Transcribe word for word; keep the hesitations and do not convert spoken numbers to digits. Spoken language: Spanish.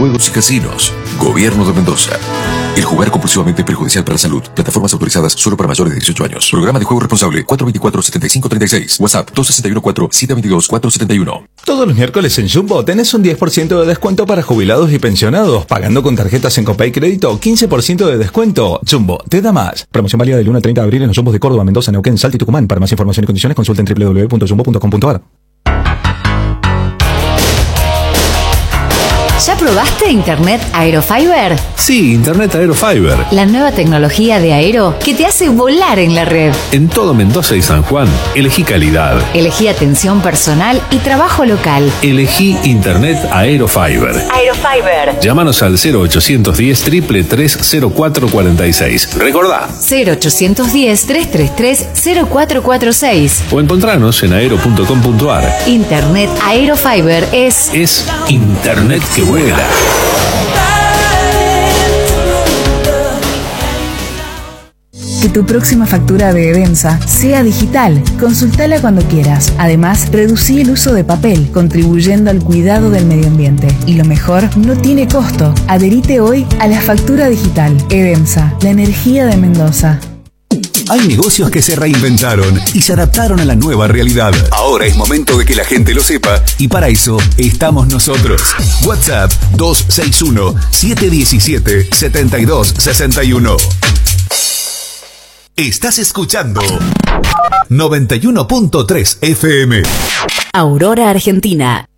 juegos y casinos. Gobierno de Mendoza. El jugar compulsivamente es perjudicial para la salud. Plataformas autorizadas solo para mayores de dieciocho años. Programa de juego responsable cuatro dos cuatro, siete cinco tres seis. WhatsApp dos seis uno cuatro, siete dos dos, cuatro siete uno. Todos los miércoles en Jumbo tenés un diez por ciento de descuento para jubilados y pensionados. Pagando con tarjetas en Copay Crédito, quince por ciento de descuento. Jumbo, te da más. Promoción válida del uno al treinta de abril en los Jumbos de Córdoba, Mendoza, Neuquén, Salta y Tucumán. Para más información y condiciones consulten doble u doble u doble u punto jumbo punto com punto a r. ¿Ya probaste Internet Aerofiber? Sí, Internet Aerofiber. La nueva tecnología de Aero que te hace volar en la red. En todo Mendoza y San Juan, elegí calidad. Elegí atención personal y trabajo local. Elegí Internet Aerofiber. Aerofiber. Llámanos al cero ochocientos diez, tres tres tres, cero cuatro cuatro seis. Recordá. cero ochocientos diez, tres tres tres, cero cuatro cuatro seis. O encontranos en aero punto com punto a r. Internet Aerofiber es... Es Internet que vuela. Que tu próxima factura de Edemsa sea digital. Consultala cuando quieras. Además, reducí el uso de papel, contribuyendo al cuidado del medio ambiente. Y lo mejor, no tiene costo. Adherite hoy a la factura digital. Edemsa, la energía de Mendoza. Hay negocios que se reinventaron y se adaptaron a la nueva realidad. Ahora es momento de que la gente lo sepa y para eso estamos nosotros. WhatsApp dos seis uno, siete uno siete, siete dos seis uno. Estás escuchando noventa y uno punto tres F M. Aurora, Argentina.